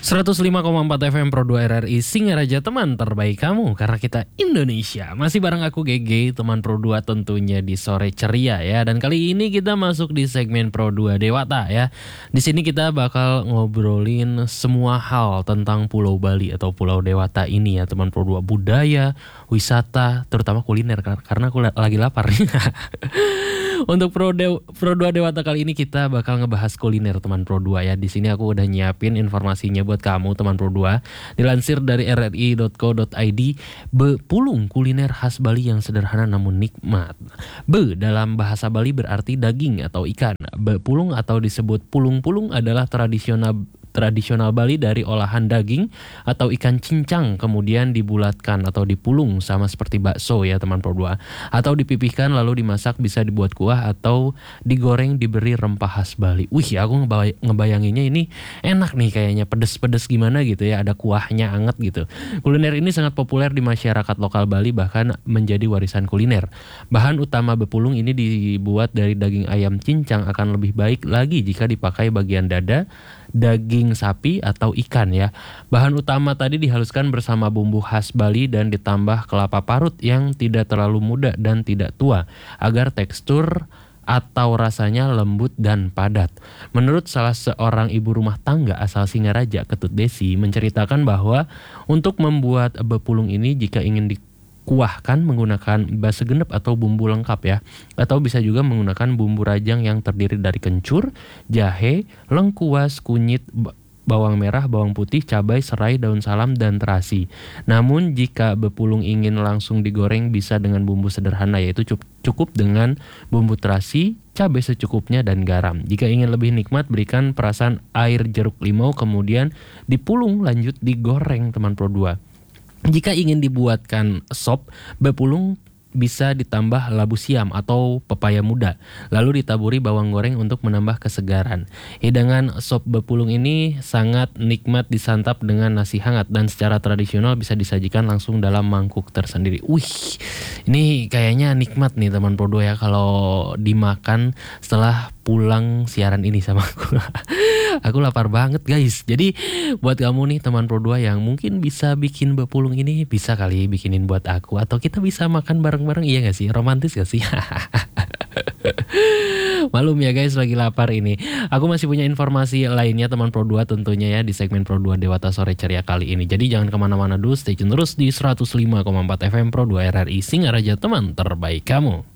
105,4 FM Pro 2 RRI Singaraja, teman terbaik kamu karena kita Indonesia. Masih bareng aku GG, teman Pro 2 tentunya di sore ceria ya. Dan kali ini kita masuk di segmen Pro 2 Dewata ya. Di sini kita bakal ngobrolin semua hal tentang Pulau Bali atau Pulau Dewata ini ya, teman Pro 2. Budaya, wisata, terutama kuliner karena aku lagi lapar. Untuk Pro 2 Dewata kali ini kita bakal ngebahas kuliner teman Pro 2 ya. Di sini aku udah nyiapin informasinya buat kamu teman Pro 2. Dilansir dari rri.co.id, bepulung kuliner khas Bali yang sederhana namun nikmat. Be dalam bahasa Bali berarti daging atau ikan. Bepulung atau disebut pulung-pulung adalah tradisional Bali dari olahan daging atau ikan cincang kemudian dibulatkan atau dipulung sama seperti bakso ya teman Pro 2, atau dipipihkan lalu dimasak, bisa dibuat kuah atau digoreng diberi rempah khas Bali. Wih, aku ngebayanginnya ini enak nih kayaknya, pedes-pedes gimana gitu ya, ada kuahnya anget gitu. Kuliner ini sangat populer di masyarakat lokal Bali, bahkan menjadi warisan kuliner. Bahan utama bepulung ini dibuat dari daging ayam cincang, akan lebih baik lagi jika dipakai bagian dada, daging sapi atau ikan ya. Bahan utama tadi dihaluskan bersama bumbu khas Bali dan ditambah kelapa parut yang tidak terlalu muda dan tidak tua agar tekstur atau rasanya lembut dan padat. Menurut salah seorang ibu rumah tangga asal Singaraja, Ketut Desi, menceritakan bahwa untuk membuat bepulung ini jika ingin kuahkan menggunakan basa genep atau bumbu lengkap ya, atau bisa juga menggunakan bumbu rajang yang terdiri dari kencur, jahe, lengkuas, kunyit, bawang merah, bawang putih, cabai, serai, daun salam, dan terasi. Namun jika bepulung ingin langsung digoreng bisa dengan bumbu sederhana, yaitu cukup dengan bumbu terasi, cabai secukupnya, dan garam. Jika ingin lebih nikmat, berikan perasan air jeruk limau kemudian dipulung lanjut digoreng teman Pro 2. Jika ingin dibuatkan sop bepulung bisa ditambah labu siam atau pepaya muda, lalu ditaburi bawang goreng untuk menambah kesegaran. Hidangan sop bepulung ini sangat nikmat disantap dengan nasi hangat dan secara tradisional bisa disajikan langsung dalam mangkuk tersendiri. Wih, ini kayaknya nikmat nih teman Pro 2 ya kalau dimakan setelah pulang siaran ini sama aku. Aku lapar banget guys. Jadi buat kamu nih teman Pro 2 yang mungkin bisa bikin bepulung ini, bisa kali bikinin buat aku, atau kita bisa makan bareng-bareng, iya gak sih? Romantis gak sih? Malum ya guys, lagi lapar ini. Aku masih punya informasi lainnya teman Pro 2 tentunya ya di segmen Pro 2 Dewata Sore Ceria kali ini. Jadi jangan kemana-mana dulu, stay tune terus di 105,4 FM Pro 2 RRI Singaraja, teman terbaik kamu.